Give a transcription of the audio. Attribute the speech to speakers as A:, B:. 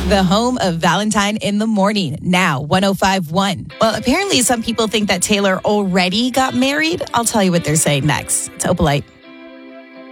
A: The home of Valentine in the Morning, now 105.1. Well, apparently some people think that Taylor already got married. I'll tell you what they're saying next. It's Opalite.